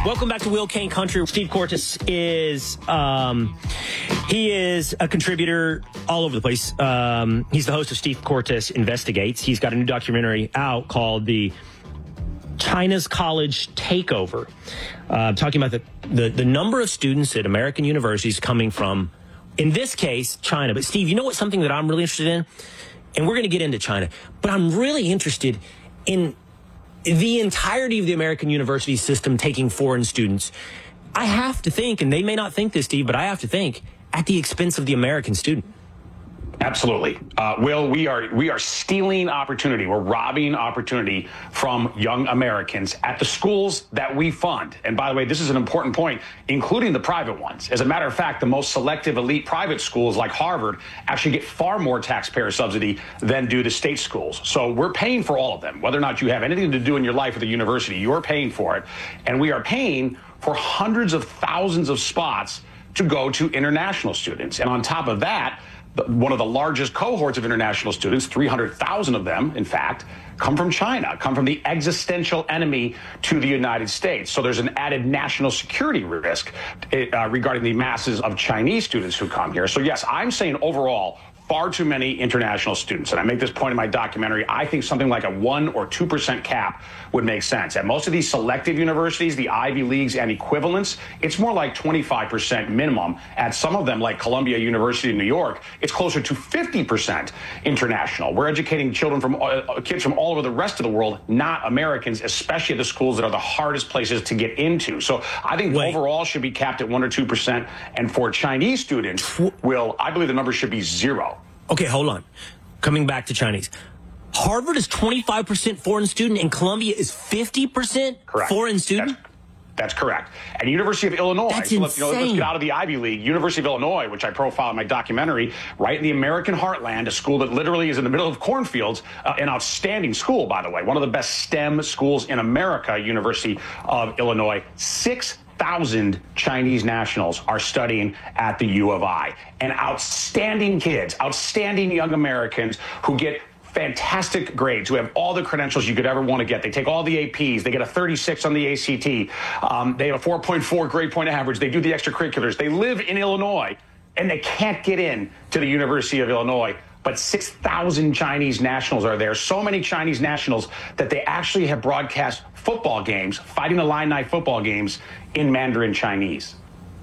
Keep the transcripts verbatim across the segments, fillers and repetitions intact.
Welcome back to Will Kane Country. Steve Cortes is, um, he is a contributor all over the place. Um, he's the host of Steve Cortes Investigates. He's got a new documentary out called The China's College Takeover. Uh, talking about the, the, the number of students at American universities coming from, in this case, China. But Steve, you know what, something that I'm really interested in? And we're going to get into China, but I'm really interested in the entirety of the American university system taking foreign students. I have to think, and they may not think this, Steve, but I have to think, at the expense of the American student. Absolutely. Uh, Will, we are we are stealing opportunity. We're robbing opportunity from young Americans at the schools that we fund. And by the way, this is an important point, including the private ones. As a matter of fact, the most selective elite private schools like Harvard actually get far more taxpayer subsidy than do the state schools. So we're paying for all of them. Whether or not you have anything to do in your life with the university, you're paying for it. And we are paying for hundreds of thousands of spots to go to international students. And on top of that, one of the largest cohorts of international students, three hundred thousand of them, in fact, come from China, come from the existential enemy to the United States. So there's an added national security risk uh, regarding the masses of Chinese students who come here. So yes, I'm saying overall, far too many international students. And I make this point in my documentary. I think something like a one or two percent cap would make sense. At most of these selective universities, the Ivy Leagues and equivalents, it's more like twenty-five percent minimum. At some of them, like Columbia University in New York, it's closer to fifty percent international. We're educating children from uh, kids from all over the rest of the world, not Americans, especially at the schools that are the hardest places to get into. So I think Wait. overall should be capped at one or two percent. And for Chinese students, Will, I believe the number should be zero. Okay, hold on. Coming back to Chinese. Harvard is twenty-five percent foreign student and Columbia is fifty percent correct. foreign student? That's, that's correct. And University of Illinois, That's so insane. Let's, you know, let's get out of the Ivy League. University of Illinois, which I profile in my documentary, right in the American heartland, a school that literally is in the middle of cornfields, uh, an outstanding school, by the way, one of the best STEM schools in America, University of Illinois, six thousand Chinese nationals are studying at the U of I. And outstanding kids, outstanding young Americans who get fantastic grades, who have all the credentials you could ever want to get. They take all the A Ps. They get a thirty-six on the A C T. Um, they have a four point four grade point average. They do the extracurriculars. They live in Illinois, and they can't get in to the University of Illinois. But six thousand Chinese nationals are there. So many Chinese nationals that they actually have broadcast football games, Fighting Illini football games, in Mandarin Chinese.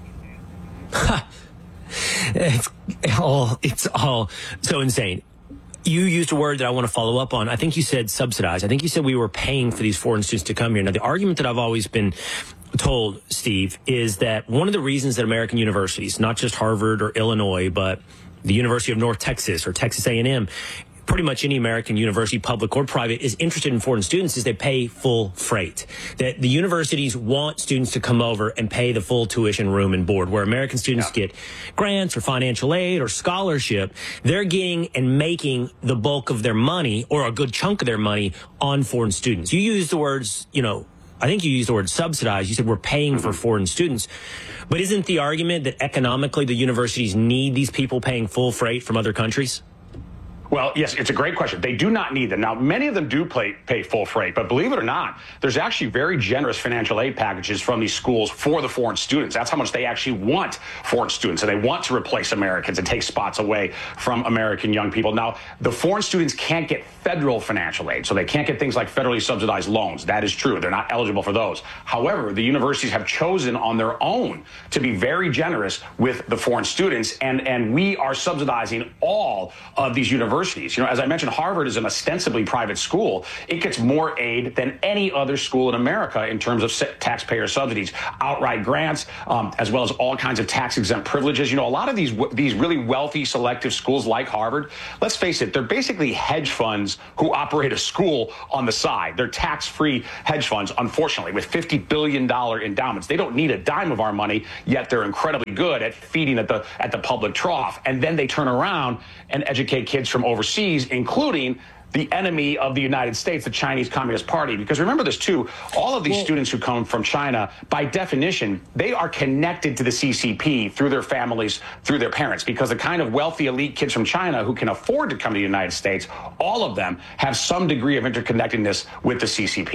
It's all, it's all so insane. You used a word that I want to follow up on. I think you said subsidized. I think you said we were paying for these foreign students to come here. Now, the argument that I've always been told, Steve, is that one of the reasons that American universities, not just Harvard or Illinois, but the University of North Texas or Texas A and M, pretty much any American university, public or private, is interested in foreign students is they pay full freight. That the universities want students to come over and pay the full tuition, room, and board. Where American students yeah. get grants or financial aid or scholarship, they're getting and making the bulk of their money or a good chunk of their money on foreign students. You use the words, you know, I think you used the word subsidized. You said we're paying for foreign students. But isn't the argument that economically the universities need these people paying full freight from other countries? Well, yes, it's a great question. They do not need them. Now, many of them do pay, pay full freight, but believe it or not, there's actually very generous financial aid packages from these schools for the foreign students. That's how much they actually want foreign students, and they want to replace Americans and take spots away from American young people. Now, the foreign students can't get federal financial aid, so they can't get things like federally subsidized loans. That is true. They're not eligible for those. However, the universities have chosen on their own to be very generous with the foreign students, and, and we are subsidizing all of these universities. You know, as I mentioned, Harvard is an ostensibly private school. It gets more aid than any other school in America in terms of taxpayer subsidies, outright grants, um, as well as all kinds of tax-exempt privileges. You know, a lot of these these really wealthy selective schools like Harvard, let's face it, they're basically hedge funds who operate a school on the side. They're tax-free hedge funds, unfortunately, with fifty billion dollars endowments. They don't need a dime of our money, yet they're incredibly good at feeding at the at the public trough. And then they turn around and educate kids from overseas, including the enemy of the United States, the Chinese Communist Party. Because remember this, too, all of these well, students who come from China, by definition, they are connected to the C C P through their families, through their parents, because the kind of wealthy elite kids from China who can afford to come to the United States, all of them have some degree of interconnectedness with the C C P.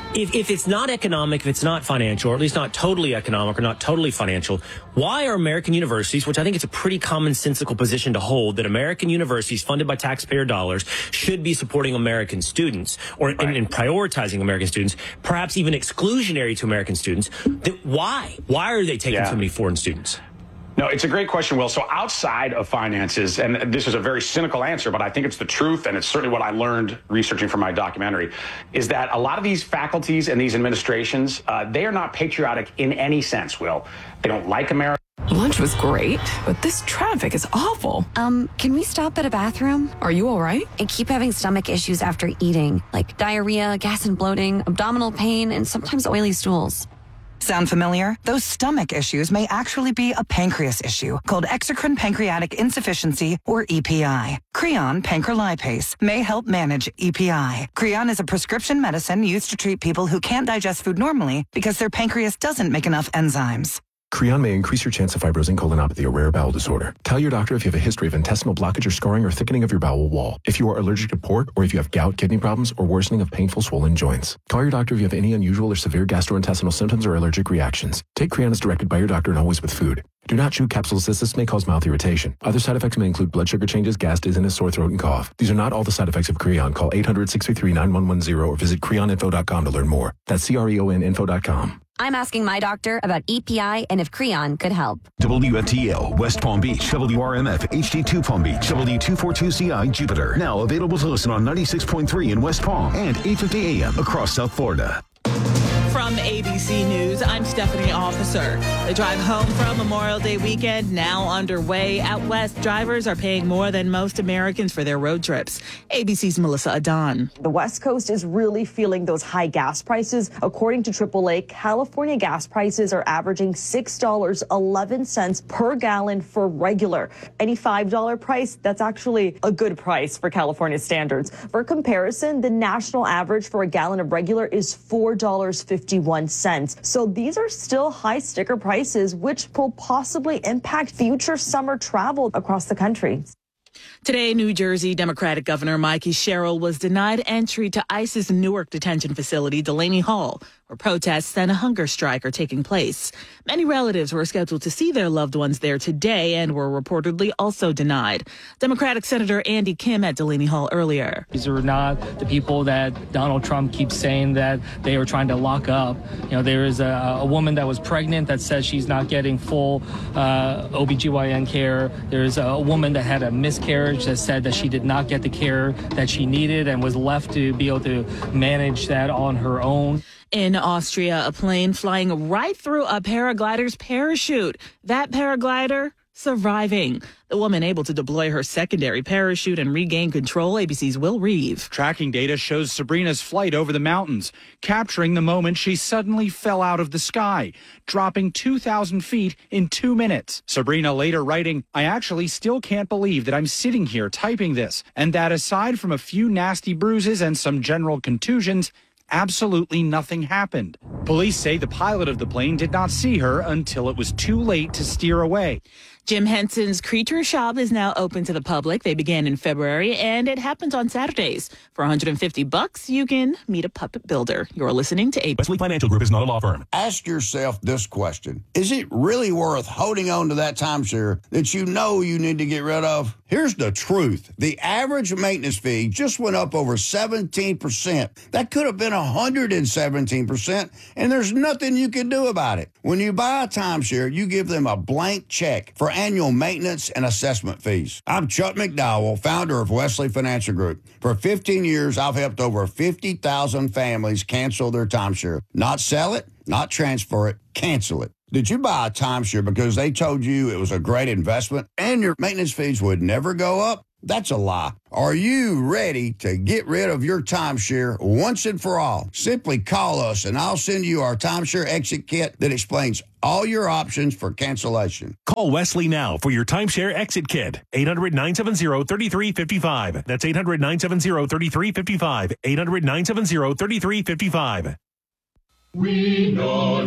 If, if it's not economic, if it's not financial, or at least not totally economic or not totally financial, why are American universities, which I think it's a pretty commonsensical position to hold, that American universities funded by taxpayer dollars should be supporting American students or right. and, and prioritizing American students, perhaps even exclusionary to American students? That, why? Why are they taking yeah. so many foreign students? No, it's a great question, Will. So outside of finances, and this is a very cynical answer, but I think it's the truth, and it's certainly what I learned researching for my documentary, is that a lot of these faculties and these administrations, uh, they are not patriotic in any sense, Will. They don't like America. Lunch was great, but this traffic is awful. Um, can we stop at a bathroom? Are you all right? I keep having stomach issues after eating, like diarrhea, gas and bloating, abdominal pain, and sometimes oily stools. Sound familiar? Those stomach issues may actually be a pancreas issue called exocrine pancreatic insufficiency, or E P I. Creon pancrelipase may help manage E P I. Creon is a prescription medicine used to treat people who can't digest food normally because their pancreas doesn't make enough enzymes. Creon may increase your chance of fibrosing colonopathy, a rare bowel disorder. Tell your doctor if you have a history of intestinal blockage or scarring or thickening of your bowel wall, if you are allergic to pork, or if you have gout, kidney problems, or worsening of painful swollen joints. Call your doctor if you have any unusual or severe gastrointestinal symptoms or allergic reactions. Take Creon as directed by your doctor and always with food. Do not chew capsules as this may cause mouth irritation. Other side effects may include blood sugar changes, gas, dizziness, sore throat, and cough. These are not all the side effects of Creon. Call eight hundred, six three three, nine one one zero or visit creon info dot com to learn more. That's C R E O N info dot com. I'm asking my doctor about E P I and if Creon could help. W F T L, West Palm Beach, W R M F, H D two Palm Beach, W two forty-two C I, Jupiter. Now available to listen on ninety-six point three in West Palm and eight fifty A M across South Florida. From A B C News, I'm Stephanie Officer. The drive home from Memorial Day weekend now underway. Out west, drivers are paying more than most Americans for their road trips. A B C's Melissa Adon. The West Coast is really feeling those high gas prices. According to triple A, California gas prices are averaging six dollars and eleven cents per gallon for regular. Any five dollars price, that's actually a good price for California standards. For comparison, the national average for a gallon of regular is four dollars and fifty-one cents. So these are still high sticker prices, which will possibly impact future summer travel across the country. Today, New Jersey Democratic Governor Mikey Sherrill was denied entry to ICE's Newark detention facility, Delaney Hall, where protests and a hunger strike are taking place. Many relatives were scheduled to see their loved ones there today and were reportedly also denied. Democratic Senator Andy Kim at Delaney Hall earlier. These are not the people that Donald Trump keeps saying that they are trying to lock up. You know, there is a, a woman that was pregnant that says she's not getting full uh, O B G Y N care. There's a woman that had a miscarriage that said that she did not get the care that she needed and was left to be able to manage that on her own. In Austria, a plane flying right through a paraglider's parachute. That paraglider surviving. The woman able to deploy her secondary parachute and regain control. A B C's Will Reeve. Tracking data shows Sabrina's flight over the mountains, capturing the moment she suddenly fell out of the sky, dropping two thousand feet in two minutes. Sabrina later writing, "I actually still can't believe that I'm sitting here typing this, and that aside from a few nasty bruises and some general contusions, absolutely nothing happened." Police say the pilot of the plane did not see her until it was too late to steer away. Jim Henson's Creature Shop is now open to the public. They began in February, and it happens on Saturdays. For one hundred fifty bucks, you can meet a puppet builder. You're listening to A B C. Wesley Financial Group is not a law firm. Ask yourself this question. Is it really worth holding on to that timeshare that you know you need to get rid of? Here's the truth. The average maintenance fee just went up over seventeen percent. That could have been one hundred seventeen percent, and there's nothing you can do about it. When you buy a timeshare, you give them a blank check for annual maintenance and assessment fees. I'm Chuck McDowell, founder of Wesley Financial Group. For fifteen years, I've helped over fifty thousand families cancel their timeshare. Not sell it, not transfer it, cancel it. Did you buy a timeshare because they told you it was a great investment and your maintenance fees would never go up? That's a lie. Are you ready to get rid of your timeshare once and for all? Simply call us and I'll send you our timeshare exit kit that explains all your options for cancellation. Call Wesley now for your timeshare exit kit. eight hundred, nine seven zero, three three five five. That's eight hundred, nine seven zero, three three five five. eight hundred, nine seven zero, three three five five. We know now. Hello.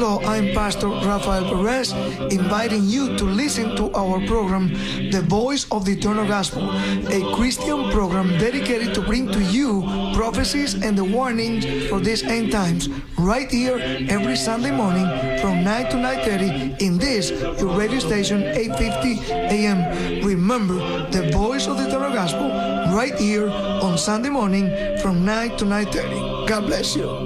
Hello, I'm Pastor Rafael Perez, inviting you to listen to our program, The Voice of the Eternal Gospel, a Christian program dedicated to bring to you prophecies and the warnings for these end times, right here every Sunday morning from nine to nine thirty in this, your radio station, eight fifty A M. Remember, The Voice of the Eternal Gospel, right here on Sunday morning from nine to nine thirty. God bless you.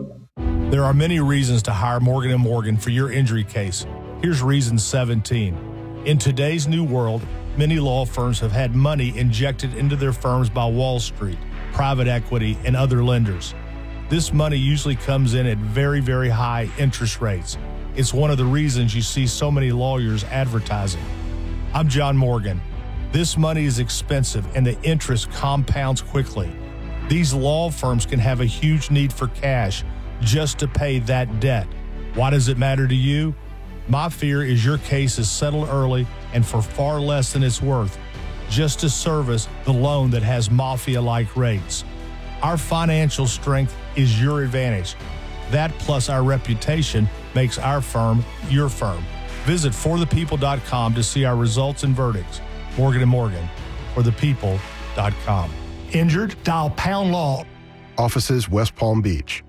There are many reasons to hire Morgan and Morgan for your injury case. Here's reason seventeen. In today's new world, many law firms have had money injected into their firms by Wall Street, private equity, and other lenders. This money usually comes in at very, very high interest rates. It's one of the reasons you see so many lawyers advertising. I'm John Morgan. This money is expensive and the interest compounds quickly. These law firms can have a huge need for cash just to pay that debt. Why does it matter to you? My fear is your case is settled early and for far less than it's worth, just to service the loan that has mafia-like rates. Our financial strength is your advantage. That plus our reputation makes our firm your firm. Visit for the people dot com to see our results and verdicts. Morgan and Morgan, for the people dot com. Injured? Dial pound law. Offices West Palm Beach.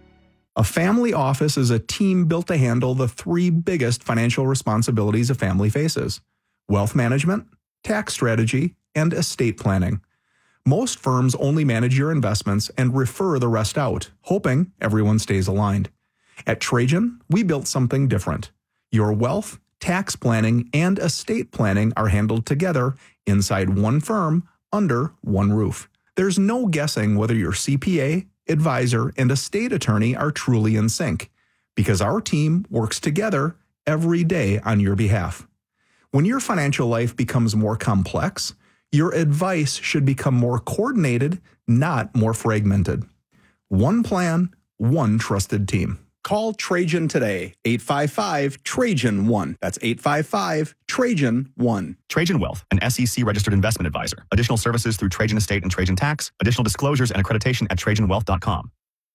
A family office is a team built to handle the three biggest financial responsibilities a family faces: wealth management, tax strategy, and estate planning. Most firms only manage your investments and refer the rest out, hoping everyone stays aligned. At Trajan, we built something different. Your wealth, tax planning, and estate planning are handled together inside one firm under one roof. There's no guessing whether your C P A, advisor, and estate attorney are truly in sync, because our team works together every day on your behalf. When your financial life becomes more complex, your advice should become more coordinated, not more fragmented. One plan, one trusted team. Call Trajan today, eight five five, Trajan one. That's eight five five, Trajan one. Trajan Wealth, an S E C-registered investment advisor. Additional services through Trajan Estate and Trajan Tax. Additional disclosures and accreditation at trajan wealth dot com.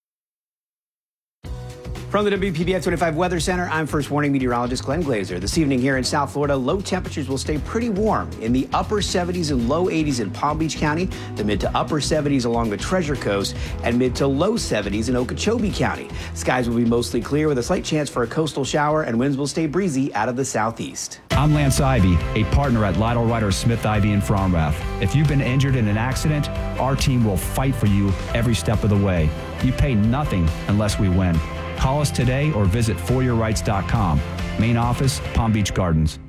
From the W P B F twenty-five Weather Center, I'm First Warning Meteorologist Glenn Glazer. This evening here in South Florida, low temperatures will stay pretty warm in the upper seventies and low eighties in Palm Beach County, the mid to upper seventies along the Treasure Coast, and mid to low seventies in Okeechobee County. Skies will be mostly clear with a slight chance for a coastal shower, and winds will stay breezy out of the southeast. I'm Lance Ivy, a partner at Lytle Ryder Smith Ivy in Fromrath. If you've been injured in an accident, our team will fight for you every step of the way. You pay nothing unless we win. Call us today or visit for your rights dot com. Main office, Palm Beach Gardens.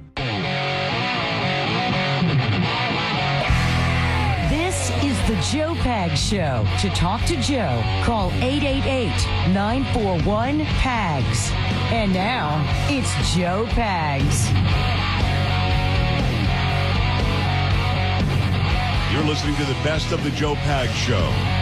This is the Joe Pags Show. To talk to Joe, call eight eight eight, nine four one, P A G S. And now, it's Joe Pags. You're listening to the best of the Joe Pags Show.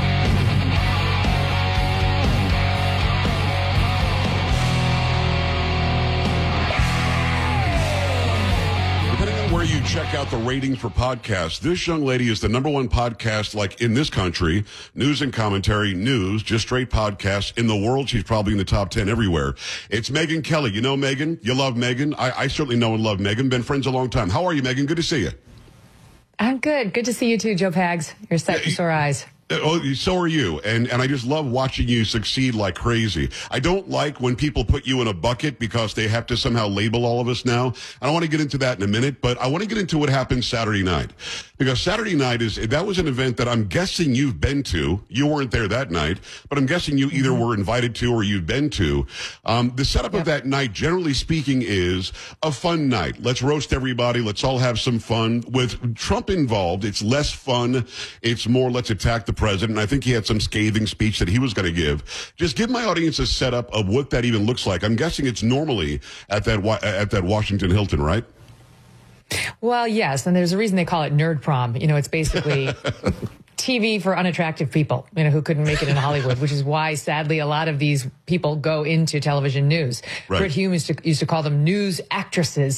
Where you check out the rating for podcasts, this young lady is the number one podcast like in this country, news and commentary, news, just straight podcasts in the world. She's probably in the top ten everywhere. It's Megyn Kelly. You know Megyn? You love Megyn? I, I certainly know and love Megyn. Been friends a long time. How are you, Megyn? Good to see you. I'm good. Good to see you too, Joe Pags. You're set for sore eyes. Oh, so are you. And and I just love watching you succeed like crazy. I don't like when people put you in a bucket because they have to somehow label all of us now. I don't want to get into that in a minute, but I want to get into what happened Saturday night. Because Saturday night is, that was an event that I'm guessing you've been to. You weren't there that night, but I'm guessing you either were invited to or you've been to. Um, the setup yep. of that night, generally speaking, is a fun night. Let's roast everybody. Let's all have some fun. With Trump involved, it's less fun. It's more let's attack the president. I think he had some scathing speech that he was going to give. Just give my audience a setup of what that even looks like. I'm guessing it's normally at that at that Washington Hilton, right? Well, yes, and there's a reason they call it Nerd Prom. You know, it's basically T V for unattractive people, you know, who couldn't make it in Hollywood, which is why, sadly, a lot of these people go into television news. Right. Brit Hume used to, used to call them news actresses.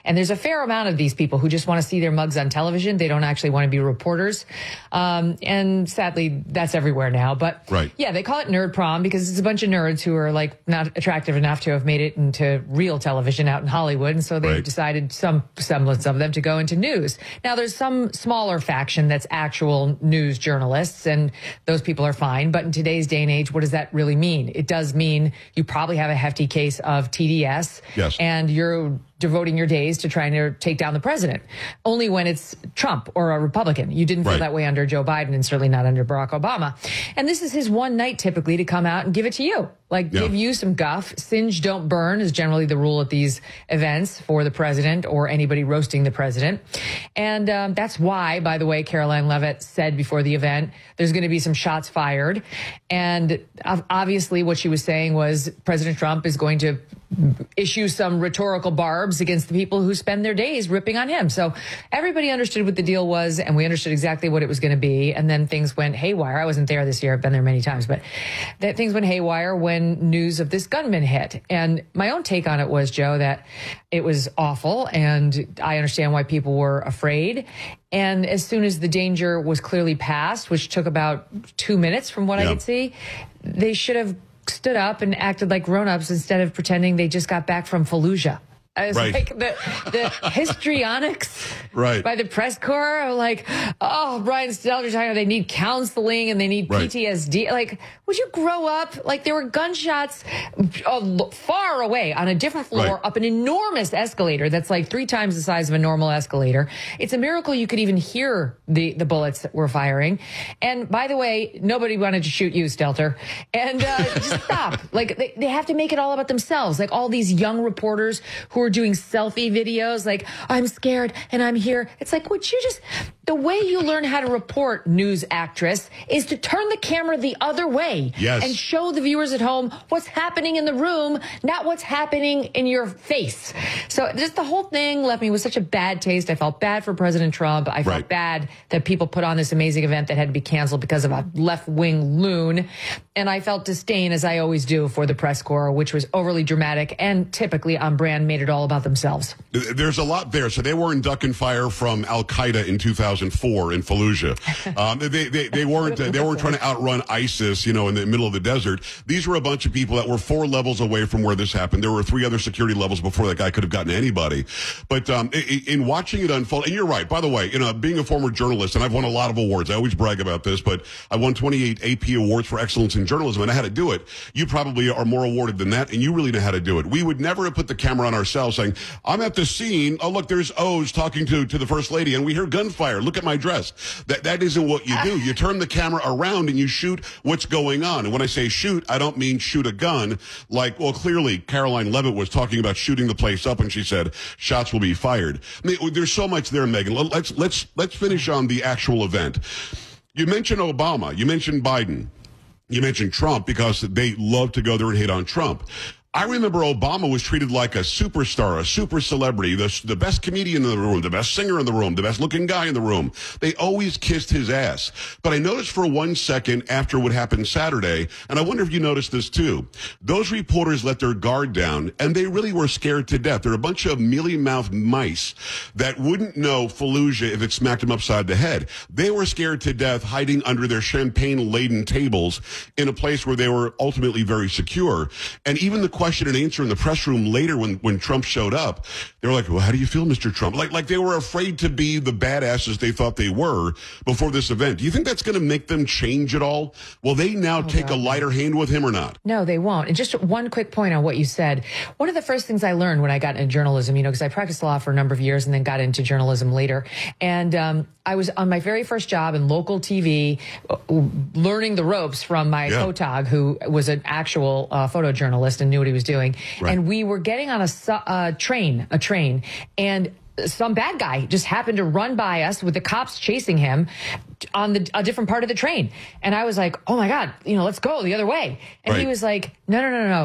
And there's a fair amount of these people who just want to see their mugs on television. They don't actually want to be reporters. Um, and sadly, that's everywhere now. But right. yeah, they call it nerd prom because it's a bunch of nerds who are like not attractive enough to have made it into real television out in Hollywood. And so they've Right. decided, some semblance of them, to go into news. Now, there's some smaller faction that's actual news journalists, and those people are fine. But in today's day and age, what does that really mean? It does mean you probably have a hefty case of T D S. Yes. And you're devoting your days to trying to take down the president. Only when it's Trump or a Republican. You didn't feel Right. that way under Joe Biden, and certainly not under Barack Obama. And this is his one night typically to come out and give it to you. Like, Yeah. give you some guff. Singe, don't burn is generally the rule at these events for the president or anybody roasting the president. And um, that's why, by the way, Caroline Leavitt said before the event, there's going to be some shots fired. And ob- obviously what she was saying was President Trump is going to issue some rhetorical barbs against the people who spend their days ripping on him. So everybody understood what the deal was, and we understood exactly what it was going to be. And then things went haywire. I wasn't there this year. I've been there many times, but that things went haywire when news of this gunman hit. And my own take on it was, Joe, that it was awful, and I understand why people were afraid. And as soon as the danger was clearly passed, which took about two minutes from what Yeah. I could see, they should have stood up and acted like grown-ups instead of pretending they just got back from Fallujah. I was Right. like, the, the histrionics Right. by the press corps are like, oh, Brian Stelter's talking, they need counseling and they need Right. P T S D. Like, would you grow up? Like, there were gunshots uh, far away on a different floor Right. up an enormous escalator that's like three times the size of a normal escalator. It's a miracle you could even hear the, the bullets that were firing. And by the way, nobody wanted to shoot you, Stelter. And uh, just stop. Like, they, they have to make it all about themselves. Like, all these young reporters who are doing selfie videos, like, I'm scared and I'm here. It's like, would you just, the way you learn how to report, news actress, is to turn the camera the other way. Yes. And show the viewers at home what's happening in the room, not what's happening in your face. So just the whole thing left me with such a bad taste. I felt bad for President Trump. I felt Right. bad that people put on this amazing event that had to be canceled because of a left-wing loon. And I felt disdain, as I always do, for the press corps, which was overly dramatic and typically on brand, made it all about themselves. There's a lot there. So they weren't ducking fire from Al Qaeda in two thousand four in Fallujah. Um, they, they, they weren't uh, they weren't trying to outrun ISIS, you know, in the middle of the desert. These were a bunch of people that were four levels away from where this happened. There were three other security levels before that guy could have gotten anybody. But um, in, in watching it unfold, and you're right, by the way, you know, being a former journalist, and I've won a lot of awards. I always brag about this, but I won twenty-eight A P awards for excellence in journalism, and I had to do it. You probably are more awarded than that, and you really know how to do it. We would never have put the camera on ourselves saying, I'm at the scene. Oh, look, there's O's talking to, to the first lady, and we hear gunfire. Look at my dress. That That isn't what you do. You turn the camera around and you shoot what's going on. And when I say shoot, I don't mean shoot a gun. Like, well, clearly Caroline Leavitt was talking about shooting the place up, and she said shots will be fired. I mean, there's so much there, Megan. Let's let's let's finish on the actual event. You mentioned Obama. You mentioned Biden. You mentioned Trump because they love to go there and hate on Trump. I remember Obama was treated like a superstar, a super celebrity, the, the best comedian in the room, the best singer in the room, the best looking guy in the room. They always kissed his ass. But I noticed for one second after what happened Saturday, and I wonder if you noticed this too, those reporters let their guard down, and they really were scared to death. They're a bunch of mealy-mouthed mice that wouldn't know Fallujah if it smacked them upside the head. They were scared to death hiding under their champagne-laden tables in a place where they were ultimately very secure. And even the question and answer in the press room later when, when Trump showed up, they were like, well, how do you feel, Mister Trump? Like, like they were afraid to be the badasses they thought they were before this event. Do you think that's going to make them change at all? Will they now oh, take God. a lighter hand with him or not? No, they won't. And just one quick point on what you said. One of the first things I learned when I got into journalism, you know, because I practiced law for a number of years and then got into journalism later. And um, I was on my very first job in local T V, learning the ropes from my yeah. photog, who was an actual uh, photojournalist and knew what he was doing. Right. And we were getting on a uh, train, a train, and some bad guy just happened to run by us with the cops chasing him on the a different part of the train. And I was like, oh my God, you know, let's go the other way. And right. he was like, no, no, no, no.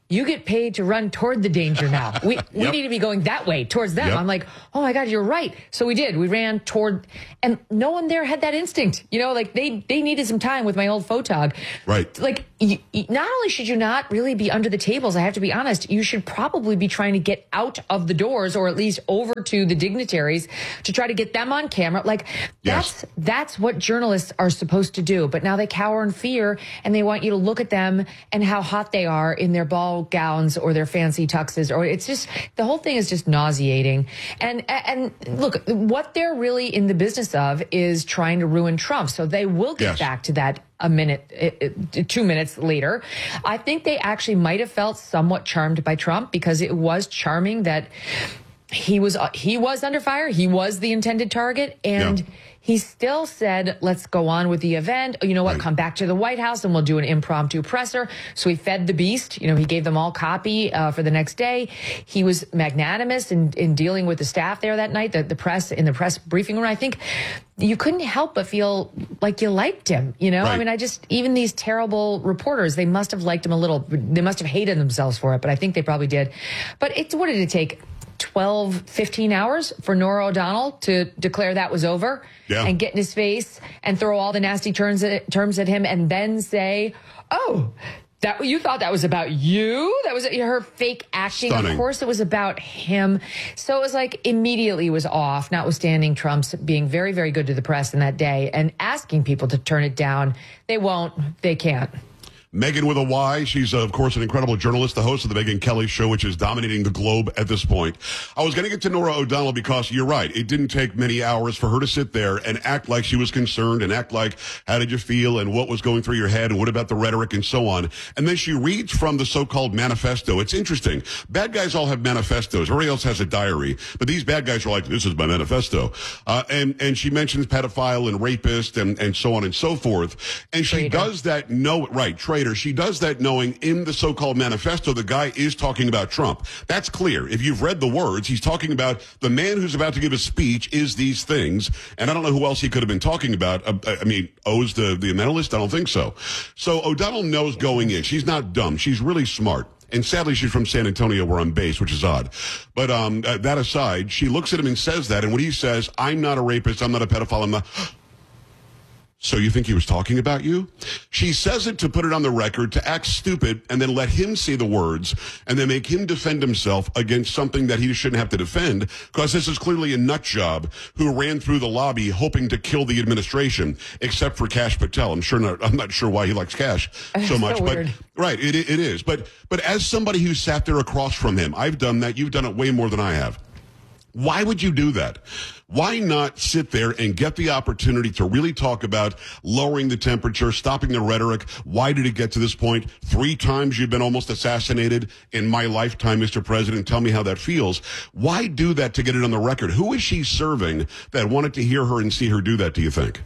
you get paid to run toward the danger now. We we Yep. need to be going that way towards them. Yep. I'm like, oh my God, you're right. So we did. We ran toward, and no one there had that instinct. You know, like they they needed some time with my old photog. Right. Like, you, you- not only should you not really be under the tables, I have to be honest, you should probably be trying to get out of the doors, or at least over to the dignitaries to try to get them on camera. Like, Yes. that's that's what journalists are supposed to do. But now they cower in fear, and they want you to look at them and how hot they are in their ball gowns or their fancy tuxes. Or it's just, the whole thing is just nauseating. And and look, what they're really in the business of is trying to ruin Trump. So they will get Yes. back to that a minute, uh, uh, two minutes later. I think they actually might have felt somewhat charmed by Trump, because it was charming that he was uh, he was under fire. He was the intended target, and Yeah. he still said, let's go on with the event. You know what? Right. Come back to the White House and we'll do an impromptu presser. So he fed the beast. You know, he gave them all copy uh, for the next day. He was magnanimous in, in dealing with the staff there that night, the, the press, in the press briefing room. I think you couldn't help but feel like you liked him. You know, I Right. mean, I just, even these terrible reporters, they must have liked him a little. They must have hated themselves for it, but I think they probably did. But it's, what did it take? twelve, fifteen hours for Norah O'Donnell to declare that was over Yeah. and get in his face and throw all the nasty terms at, terms at him, and then say, oh, that you thought that was about you? That was her fake acting. Stunning. Of course it was about him. So it was like immediately was off, notwithstanding Trump's being very, very good to the press in that day and asking people to turn it down. They won't. They can't. Megan with a Y. She's, uh, of course, an incredible journalist, the host of the Megyn Kelly Show, which is dominating the globe at this point. I was going to get to Norah O'Donnell because you're right. It didn't take many hours for her to sit there and act like she was concerned and act like, how did you feel and what was going through your head and what about the rhetoric and so on. And then she reads from the so-called manifesto. It's interesting. Bad guys all have manifestos. Everybody else has a diary. But these bad guys are like, this is my manifesto. Uh, and, and she mentions pedophile and rapist and, and so on and so forth. And she Traitor. does that, know, right, traitor. She does that knowing in the so-called manifesto, the guy is talking about Trump. That's clear. If you've read the words, he's talking about the man who's about to give a speech is these things. And I don't know who else he could have been talking about. Uh, I mean, O's the, the mentalist? I don't think so. So O'Donnell knows going in. She's not dumb. She's really smart. And sadly, she's from San Antonio where I'm based, which is odd. But um, uh, that aside, she looks at him and says that. And when he says, I'm not a rapist, I'm not a pedophile, I'm not... So you think he was talking about you? She says it to put it on the record, to act stupid, and then let him say the words, and then make him defend himself against something that he shouldn't have to defend, because this is clearly a nut job who ran through the lobby hoping to kill the administration, except for Kash Patel. I'm sure not, I'm not sure why he likes Kash so So much, but weird. right, it, it is. But but as somebody who sat there across from him, I've done that. You've done it way more than I have. Why would you do that? Why not sit there and get the opportunity to really talk about lowering the temperature, stopping the rhetoric? Why did it get to this point? Three times you've been almost assassinated in my lifetime, Mister President. Tell me how that feels. Why do that to get it on the record? Who is she serving that wanted to hear her and see her do that, do you think?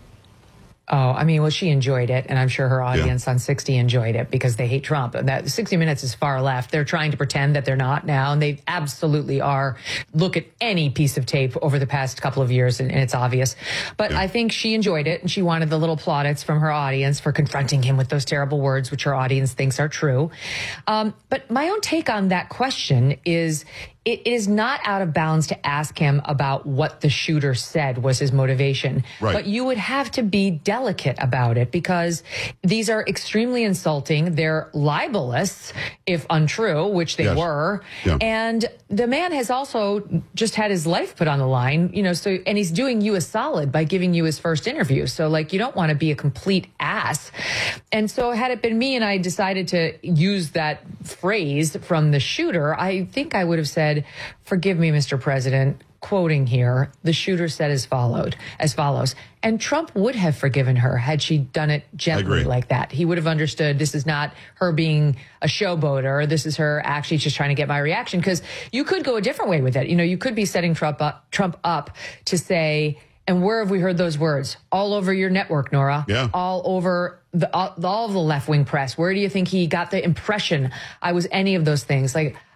Oh, I mean, well, she enjoyed it, and I'm sure her audience Yeah. on sixty enjoyed it because they hate Trump. And that sixty Minutes is far left. They're trying to pretend that they're not now, and they absolutely are. Look at any piece of tape over the past couple of years, and, and it's obvious. But Yeah. I think she enjoyed it, and she wanted the little plaudits from her audience for confronting him with those terrible words, which her audience thinks are true. Um, but my own take on that question is, it is not out of bounds to ask him about what the shooter said was his motivation. Right. But you would have to be delicate about it because these are extremely insulting. They're libelous, if untrue, which they Yes. were. Yeah. And the man has also just had his life put on the line, you know, so, and he's doing you a solid by giving you his first interview. So, like, you don't want to be a complete ass. And so had it been me and I decided to use that phrase from the shooter, I think I would have said, forgive me, Mister President, quoting here, the shooter said as followed, as follows. And Trump would have forgiven her had she done it gently agree. like that. He would have understood this is not her being a showboater. This is her actually just trying to get my reaction. Because you could go a different way with it. You know, you could be setting Trump up, Trump up to say, and where have we heard those words? All over your network, Nora. Yeah. All over the all, all of the left-wing press. Where do you think he got the impression I was any of those things? Like,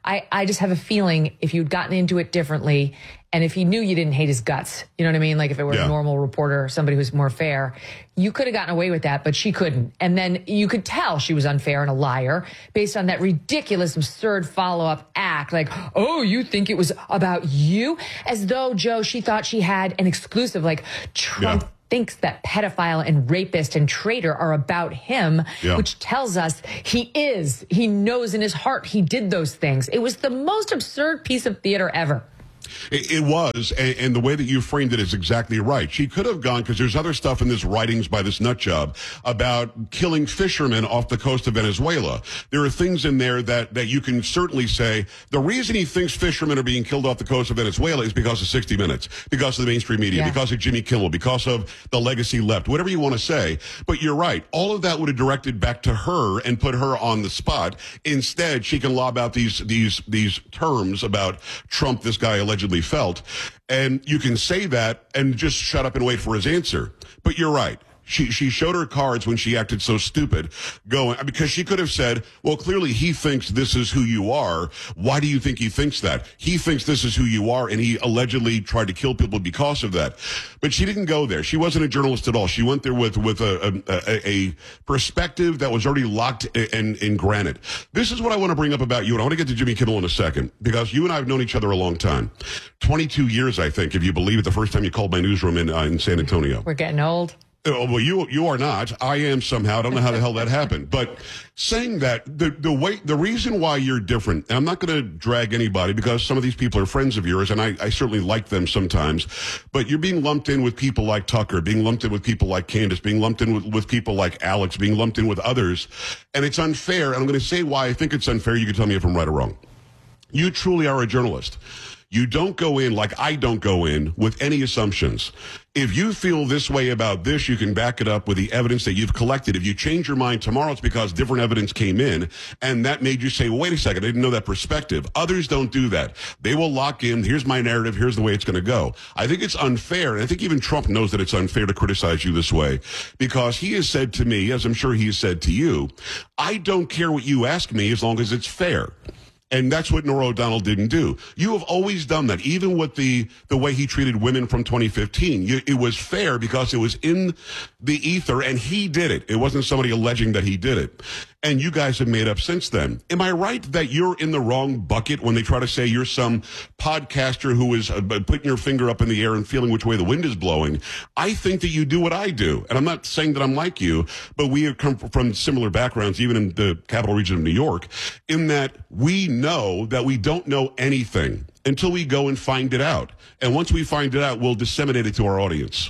I, I just have a feeling if you'd gotten into it differently, and if he knew you didn't hate his guts, you know what I mean? Like if it were Yeah. a normal reporter or somebody who's more fair, you could have gotten away with that, but she couldn't. And then you could tell she was unfair and a liar based on that ridiculous, absurd follow-up act. Like, oh, you think it was about you? As though, Joe, she thought she had an exclusive, like Trump Yeah. thinks that pedophile and rapist and traitor are about him, Yeah. which tells us he is. He knows in his heart he did those things. It was the most absurd piece of theater ever. It, it was, and, and the way that you framed it is exactly right. She could have gone, because there's other stuff in this writings by this nut job about killing fishermen off the coast of Venezuela. There are things in there that, that you can certainly say, the reason he thinks fishermen are being killed off the coast of Venezuela is because of sixty minutes, because of the mainstream media, Yeah. because of Jimmy Kimmel, because of the legacy left, whatever you want to say. But you're right. All of that would have directed back to her and put her on the spot. Instead, she can lob out these, these, these terms about Trump, this guy allegedly felt, and you can say that and just shut up and wait for his answer. But you're right. She she showed her cards when she acted so stupid, going because she could have said, well, clearly he thinks this is who you are. Why do you think he thinks that? He thinks this is who you are, and he allegedly tried to kill people because of that. But she didn't go there. She wasn't a journalist at all. She went there with with a a, a perspective that was already locked and in granite. This is what I want to bring up about you, and I want to get to Jimmy Kimmel in a second, because you and I have known each other a long time, twenty-two years, I think, if you believe it. The first time you called my newsroom in uh, in San Antonio. We're getting old. Oh, well, you you are not. I am somehow. I don't know how the hell that happened. But saying that, the the way, the reason why you're different, and I'm not going to drag anybody because some of these people are friends of yours, and I, I certainly like them sometimes. But you're being lumped in with people like Tucker, being lumped in with people like Candace, being lumped in with, with people like Alex, being lumped in with others. And it's unfair. And I'm going to say why I think it's unfair. You can tell me if I'm right or wrong. You truly are a journalist. You don't go in like I don't go in with any assumptions. If you feel this way about this, you can back it up with the evidence that you've collected. If you change your mind tomorrow, it's because different evidence came in, and that made you say, well, wait a second, I didn't know that perspective. Others don't do that. They will lock in, here's my narrative, here's the way it's going to go. I think it's unfair, and I think even Trump knows that it's unfair to criticize you this way, because he has said to me, as I'm sure he has said to you, I don't care what you ask me as long as it's fair. And that's what Norah O'Donnell didn't do. You have always done that, even with the, the way he treated women from twenty fifteen. You, it was fair because it was in the ether, and he did it. It wasn't somebody alleging that he did it. And you guys have made up since then. Am I right that you're in the wrong bucket when they try to say you're some podcaster who is uh, putting your finger up in the air and feeling which way the wind is blowing? I think that you do what I do. And I'm not saying that I'm like you, but we have come from similar backgrounds, even in the capital region of New York, in that we know that we don't know anything until we go and find it out. And once we find it out, we'll disseminate it to our audience.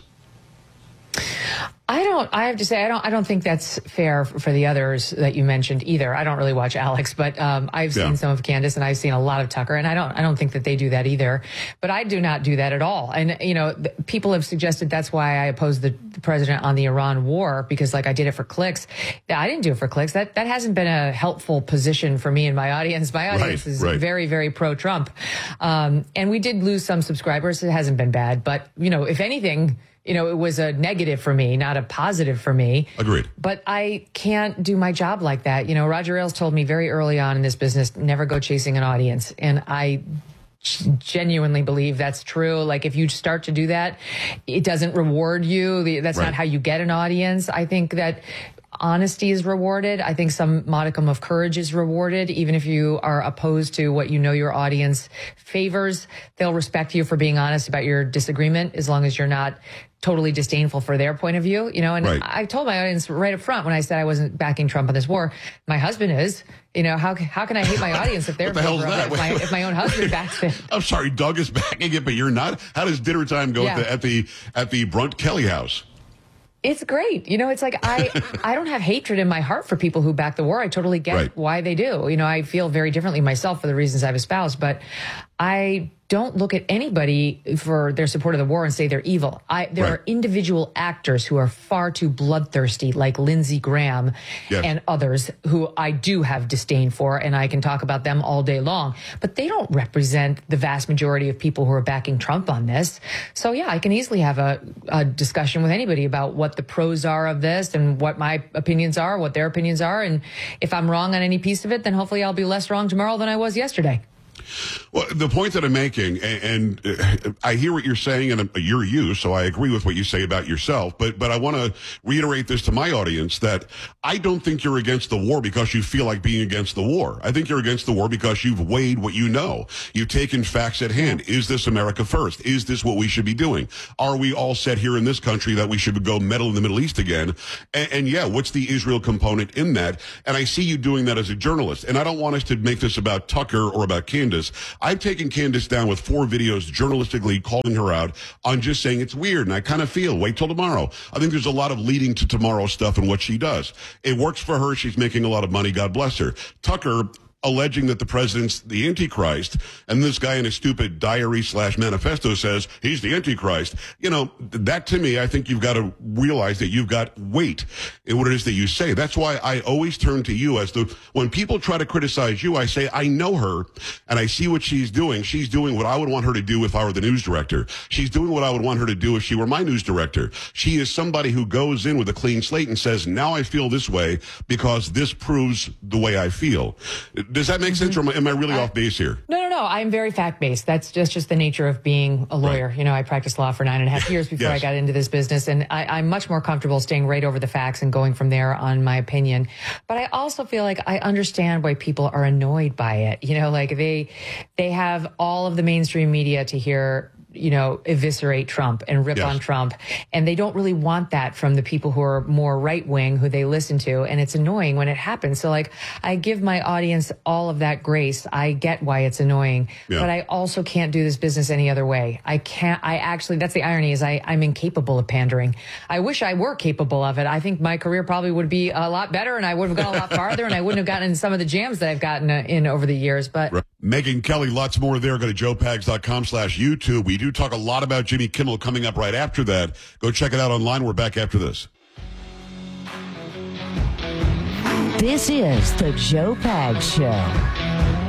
I don't, I have to say, I don't, I don't think that's fair for the others that you mentioned either. I don't really watch Alex, but, um, I've seen Yeah. some of Candace, and I've seen a lot of Tucker, and I don't, I don't think that they do that either, but I do not do that at all. And, you know, th- people have suggested that's why I opposed the, the president on the Iran war, because like I did it for clicks. I didn't do it for clicks. That, that hasn't been a helpful position for me and my audience. My audience Right, is right. very, very pro-Trump. Um, and we did lose some subscribers. It hasn't been bad, but, you know, if anything, you know, it was a negative for me, not a positive for me. Agreed. But I can't do my job like that. You know, Roger Ailes told me very early on in this business, never go chasing an audience. And I genuinely believe that's true. Like if you start to do that, it doesn't reward you. That's Right. not how you get an audience. I think that honesty is rewarded. I think some modicum of courage is rewarded. Even if you are opposed to what you know your audience favors, they'll respect you for being honest about your disagreement, as long as you're not totally disdainful for their point of view, you know. And Right. I told my audience right up front when I said I wasn't backing Trump on this war. My husband is. You know, how how can I hate my audience if they're What the hell's favor of that? it, if, my, if my own husband backs it? I'm sorry, Doug is backing it, but you're not. How does dinner time go Yeah. at the at the at the Brunt Kelly house? It's great. You know, it's like I I don't have hatred in my heart for people who back the war. I totally get Right. why they do. You know, I feel very differently myself for the reasons I've espoused, but I don't look at anybody for their support of the war and say they're evil. I, there Right. are individual actors who are far too bloodthirsty, like Lindsey Graham Yes. and others who I do have disdain for, and I can talk about them all day long. But they don't represent the vast majority of people who are backing Trump on this. So, yeah, I can easily have a, a discussion with anybody about what the pros are of this and what my opinions are, what their opinions are. And if I'm wrong on any piece of it, then hopefully I'll be less wrong tomorrow than I was yesterday. Well, the point that I'm making, and, and uh, I hear what you're saying, and you're you, so I agree with what you say about yourself. But but I want to reiterate this to my audience that I don't think you're against the war because you feel like being against the war. I think you're against the war because you've weighed what you know. You've taken facts at hand. Is this America first? Is this what we should be doing? Are we all set here in this country that we should go meddle in the Middle East again? And, and yeah, what's the Israel component in that? And I see you doing that as a journalist. And I don't want us to make this about Tucker or about Candace. I've taken Candace down with four videos journalistically calling her out on just saying it's weird, and I kind of feel, wait till tomorrow. I think there's a lot of leading to tomorrow stuff in what she does. It works for her. She's making a lot of money. God bless her. Tucker alleging that the president's the Antichrist, and this guy in his stupid diary slash manifesto says he's the Antichrist. You know, that to me, I think you've got to realize that you've got weight in what it is that you say. That's why I always turn to you as the, when people try to criticize you, I say, I know her and I see what she's doing. She's doing what I would want her to do if I were the news director. She's doing what I would want her to do if she were my news director. She is somebody who goes in with a clean slate and says, now I feel this way because this proves the way I feel. Does that make sense, or am I, am I really I, off base here? No, no, no. I'm very fact-based. That's just, just the nature of being a lawyer. Right. You know, I practiced law for nine and a half years before yes. I got into this business, and I, I'm much more comfortable staying right over the facts and going from there on my opinion. But I also feel like I understand why people are annoyed by it. You know, like they they have all of the mainstream media to hear, you know, eviscerate Trump and rip yes. on Trump. And they don't really want that from the people who are more right wing who they listen to. And it's annoying when it happens. So like, I give my audience all of that grace. I get why it's annoying, yeah. but I also can't do this business any other way. I can't, I actually, that's the irony is I, I'm incapable of pandering. I wish I were capable of it. I think my career probably would be a lot better and I would have gone a lot farther and I wouldn't have gotten in some of the jams that I've gotten in over the years. But right. Megyn Kelly, lots more there. Go to joe pags dot com slash YouTube. We do talk a lot about Jimmy Kimmel coming up right after that. Go check it out online. We're back after this. This is the Joe Pags Show.